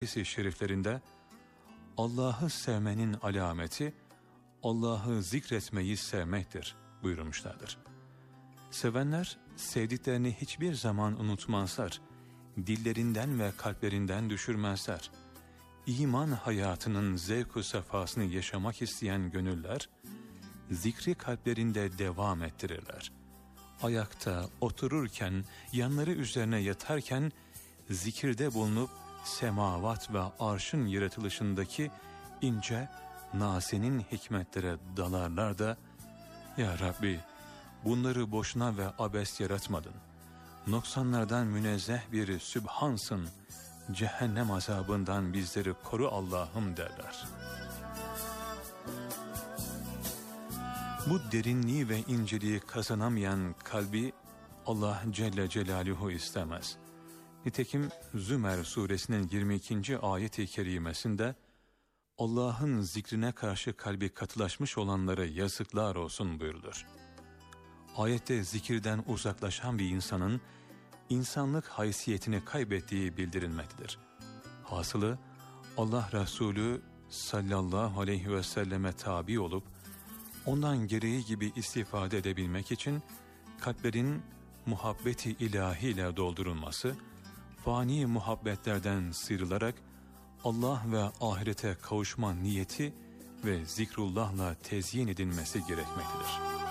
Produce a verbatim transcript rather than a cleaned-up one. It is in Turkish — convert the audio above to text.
hadis-i şeriflerinde Allah'ı sevmenin alameti Allah'ı zikretmeyi sevmektir buyurmuşlardır. Sevenler sevdiklerini hiçbir zaman unutmazlar, dillerinden ve kalplerinden düşürmezler. İman hayatının zevk-ı sefasını yaşamak isteyen gönüller, zikri kalplerinde devam ettirirler. Ayakta, otururken, yanları üzerine yatarken, zikirde bulunup, semavat ve arşın yaratılışındaki ince, nazenin hikmetlere dalarlar da, Ya Rabbi, bunları boşuna ve abes yaratmadın. Noksanlardan münezzeh bir Sübhansın, cehennem azabından bizleri koru Allah'ım derler. Bu derinliği ve inceliği kazanamayan kalbi Allah Celle Celaluhu istemez. Nitekim Zümer suresinin yirmi ikinci ayet-i kerimesinde Allah'ın zikrine karşı kalbi katılaşmış olanlara yazıklar olsun buyurulur. Ayette zikirden uzaklaşan bir insanın insanlık haysiyetini kaybettiği bildirilmektedir. Hasılı Allah Resulü sallallahu aleyhi ve selleme tabi olup ondan gereği gibi istifade edebilmek için kalplerin muhabbeti ilahiyle doldurulması, fani muhabbetlerden sıyrılarak Allah ve ahirete kavuşma niyeti ve zikrullahla tezyin edilmesi gerekmektedir.